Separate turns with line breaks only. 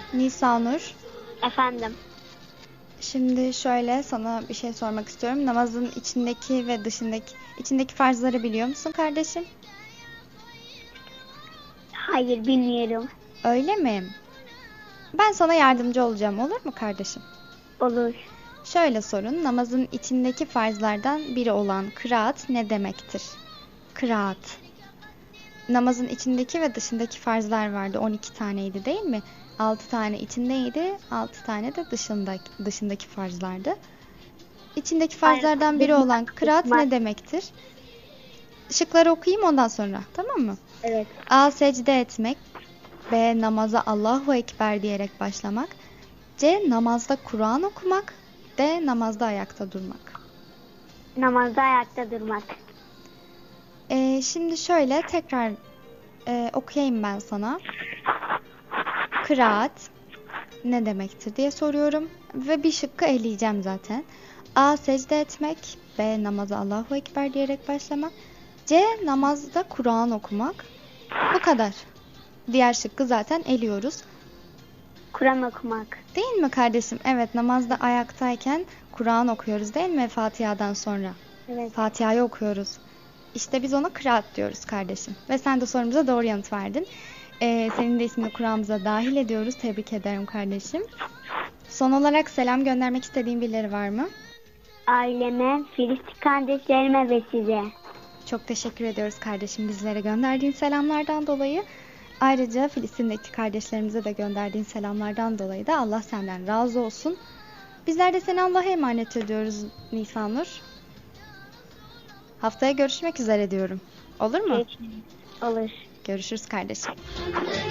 Nisanur,
Efendim.
şimdi şöyle sana bir şey sormak istiyorum. Namazın içindeki ve içindeki farzları biliyor musun kardeşim?
Hayır, bilmiyorum.
Öyle mi? Ben sana yardımcı olacağım, olur mu kardeşim?
Olur.
Şöyle sorun, namazın içindeki farzlardan biri olan kıraat ne demektir? Kıraat. Namazın içindeki ve dışındaki farzlar vardı. 12 taneydi değil mi? 6 tane içindeydi, 6 tane de dışındaki farzlardı. İçindeki farzlardan biri olan kıraat ne demektir? Şıkları okuyayım ondan sonra, tamam mı?
Evet.
A. Secde etmek. B. Namaza Allahu Ekber diyerek başlamak. C. Namazda Kur'an okumak. D. Namazda ayakta durmak.
Namazda ayakta durmak.
Şimdi şöyle tekrar okuyayım ben sana. Kıraat ne demektir diye soruyorum ve bir şıkkı eleyeceğim zaten. A. Secde etmek. B. Namaza Allahu Ekber diyerek başlamak. C. Namazda Kur'an okumak. Bu kadar. Diğer şıkkı zaten eliyoruz.
Kur'an okumak.
Değil mi kardeşim? Evet, namazda ayaktayken Kur'an okuyoruz değil mi Fatiha'dan sonra?
Evet.
Fatiha'yı okuyoruz. İşte biz ona kıraat diyoruz kardeşim. Ve sen de sorumuza doğru yanıt verdin. Senin de ismini Kur'an'ımıza dahil ediyoruz. Tebrik ederim kardeşim. Son olarak selam göndermek istediğin birileri var mı?
Aileme, Filistin kardeşlerime ve size.
Çok teşekkür ediyoruz kardeşim bizlere gönderdiğin selamlardan dolayı. Ayrıca Filistin'deki kardeşlerimize de gönderdiğin selamlardan dolayı da Allah senden razı olsun. Bizler de seni Allah'a emanet ediyoruz Nisanur. Haftaya görüşmek üzere diyorum. Olur mu?
Olur.
Görüşürüz kardeşim.